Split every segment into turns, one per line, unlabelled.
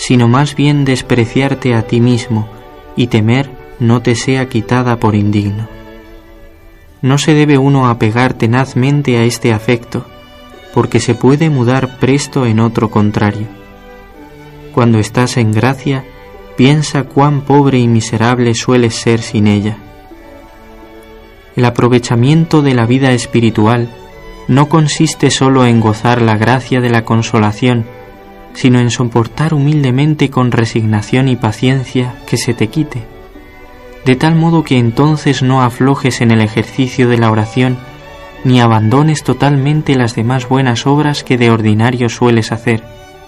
sino más bien despreciarte a ti mismo y temer no te sea quitada por indigno. No se debe uno apegar tenazmente a este afecto, porque se puede mudar presto en otro contrario. Cuando estás en gracia, piensa cuán pobre y miserable sueles ser sin ella. El aprovechamiento de la vida espiritual no consiste sólo en gozar la gracia de la consolación, sino en soportar humildemente con resignación y paciencia que se te quite, de tal modo que entonces no aflojes en el ejercicio de la oración, ni abandones totalmente las demás buenas obras que de ordinario sueles hacer.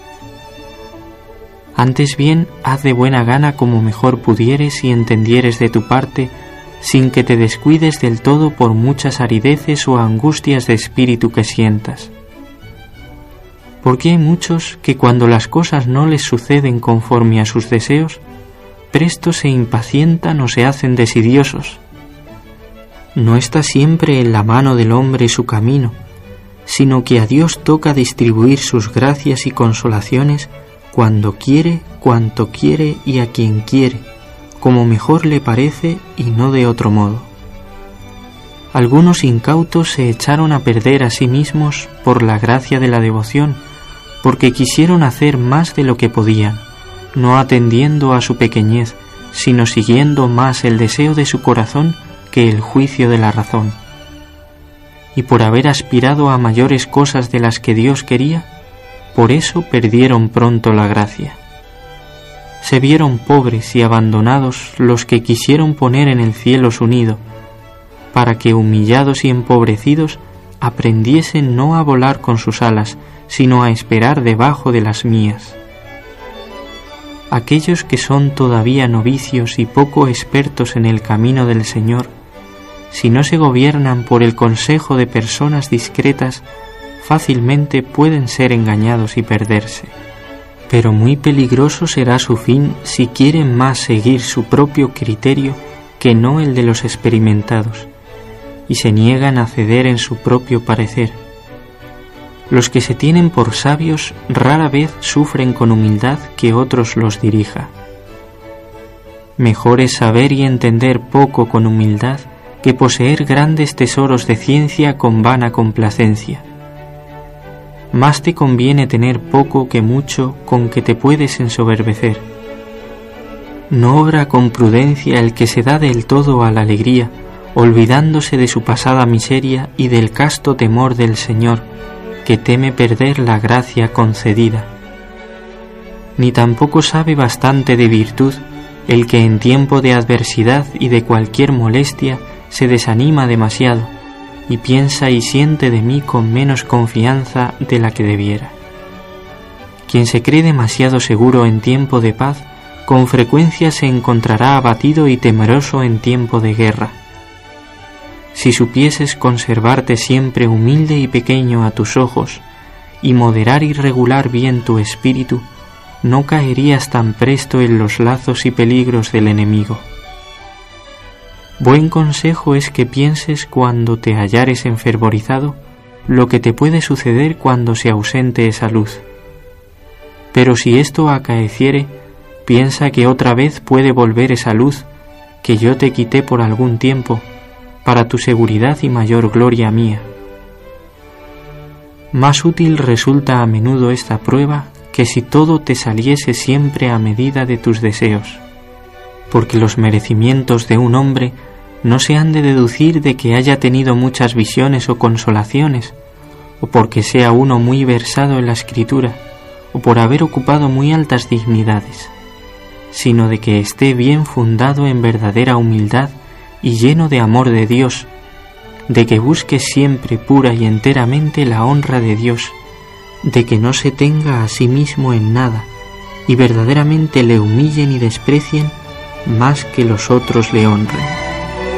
Antes bien, haz de buena gana como mejor pudieres y entendieres de tu parte, sin que te descuides del todo por muchas arideces o angustias de espíritu que sientas. Porque hay muchos que cuando las cosas no les suceden conforme a sus deseos, presto se impacientan o se hacen desidiosos. No está siempre en la mano del hombre su camino, sino que a Dios toca distribuir sus gracias y consolaciones cuando quiere, cuanto quiere y a quien quiere, como mejor le parece y no de otro modo. Algunos incautos se echaron a perder a sí mismos por la gracia de la devoción, porque quisieron hacer más de lo que podían, no atendiendo a su pequeñez, sino siguiendo más el deseo de su corazón que el juicio de la razón. Y por haber aspirado a mayores cosas de las que Dios quería, por eso perdieron pronto la gracia. Se vieron pobres y abandonados los que quisieron poner en el cielo su nido, para que humillados y empobrecidos aprendiesen no a volar con sus alas, sino a esperar debajo de las mías. Aquellos que son todavía novicios y poco expertos en el camino del Señor, si no se gobiernan por el consejo de personas discretas, fácilmente pueden ser engañados y perderse. Pero muy peligroso será su fin si quieren más seguir su propio criterio que no el de los experimentados, y se niegan a ceder en su propio parecer. Los que se tienen por sabios rara vez sufren con humildad que otros los dirija. Mejor es saber y entender poco con humildad que poseer grandes tesoros de ciencia con vana complacencia. Más te conviene tener poco que mucho con que te puedes ensoberbecer. No obra con prudencia el que se da del todo a la alegría, olvidándose de su pasada miseria y del casto temor del Señor, que teme perder la gracia concedida. Ni tampoco sabe bastante de virtud el que en tiempo de adversidad y de cualquier molestia se desanima demasiado y piensa y siente de mí con menos confianza de la que debiera. Quien se cree demasiado seguro en tiempo de paz, con frecuencia se encontrará abatido y temeroso en tiempo de guerra. Si supieses conservarte siempre humilde y pequeño a tus ojos, y moderar y regular bien tu espíritu, no caerías tan presto en los lazos y peligros del enemigo. Buen consejo es que pienses cuando te hallares enfervorizado lo que te puede suceder cuando se ausente esa luz. Pero si esto acaeciere, piensa que otra vez puede volver esa luz que yo te quité por algún tiempo, para tu seguridad y mayor gloria mía. Más útil resulta a menudo esta prueba que si todo te saliese siempre a medida de tus deseos, porque los merecimientos de un hombre no se han de deducir de que haya tenido muchas visiones o consolaciones, o porque sea uno muy versado en la Escritura, o por haber ocupado muy altas dignidades, sino de que esté bien fundado en verdadera humildad y lleno de amor de Dios, de que busque siempre pura y enteramente la honra de Dios, de que no se tenga a sí mismo en nada, y verdaderamente le humillen y desprecien más que los otros le honren.